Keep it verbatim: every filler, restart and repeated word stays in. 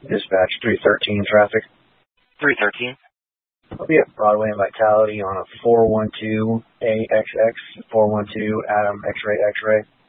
Dispatch three thirteen traffic. three thirteen. I'll be at Broadway and Vitality on a four one two A X X, four one two Adam X-ray X-ray.